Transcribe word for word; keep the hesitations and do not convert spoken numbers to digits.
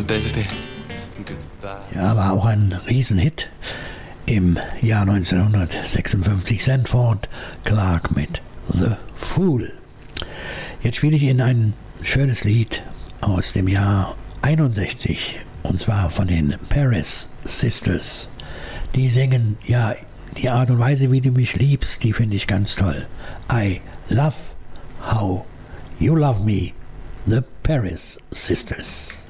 baby, goodbye. Ja, war auch ein Riesenhit im Jahr neunzehnhundertsechsundfünfzig. Sanford Clark mit The Fool. Jetzt spiele ich Ihnen ein schönes Lied aus dem Jahr einundsechzig, und zwar von den Paris Sisters. Die singen, ja, die Art und Weise, wie du mich liebst, die finde ich ganz toll. I love how you love me, the Paris Sisters.